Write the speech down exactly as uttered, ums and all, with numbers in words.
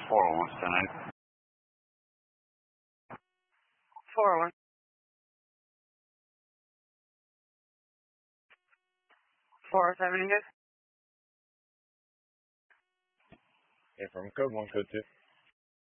four oh one, ten eight. four oh one. four oh seven, you guys? Yeah, from code one, code two.